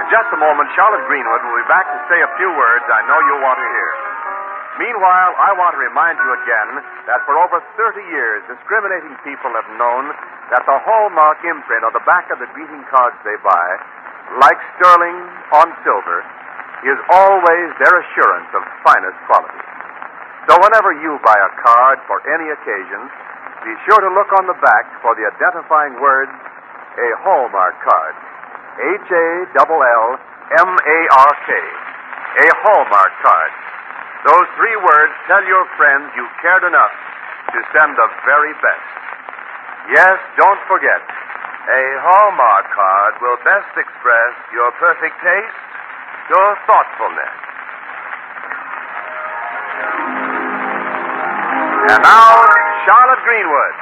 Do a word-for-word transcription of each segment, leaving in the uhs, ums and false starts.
In just a moment, Charlotte Greenwood will be back to say a few words I know you'll want to hear. Meanwhile, I want to remind you again that for over thirty years, discriminating people have known that the hallmark imprint on the back of the greeting cards they buy, like sterling on silver, is always their assurance of finest quality. So whenever you buy a card for any occasion, be sure to look on the back for the identifying words, a Hallmark card. H A L L M A R K. A Hallmark card. Those three words tell your friends you cared enough to send the very best. Yes, don't forget, a Hallmark card will best express your perfect taste, your thoughtfulness. And now, Charlotte Greenwood.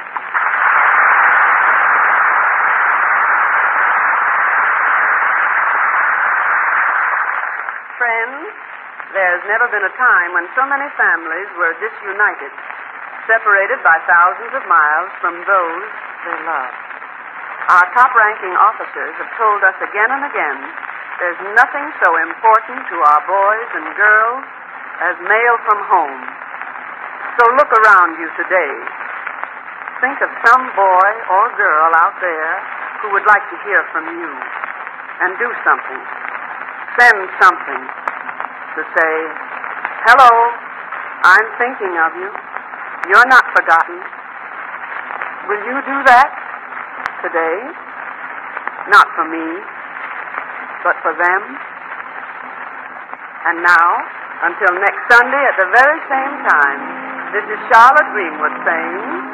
Friends, there's never been a time when so many families were disunited, separated by thousands of miles from those they love. Our top-ranking officers have told us again and again there's nothing so important to our boys and girls as mail from home. So look around you today. Think of some boy or girl out there who would like to hear from you, and do something. Send something to say, hello, I'm thinking of you. You're not forgotten. Will you do that today? Not for me, but for them. And now, until next Sunday at the very same time, this is Charlotte Greenwood saying...